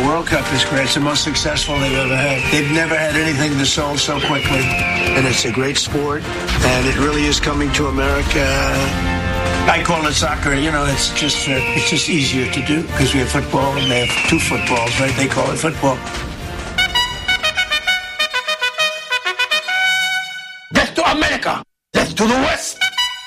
World Cup is great. It's the most successful they've ever had. They've never had anything that sold so quickly. And it's a great sport, and it really is coming to America. I call it soccer. You know, it's just easier to do because we have football, and they have 2 footballs, right? They call it football. Let's to America. Let's to the West.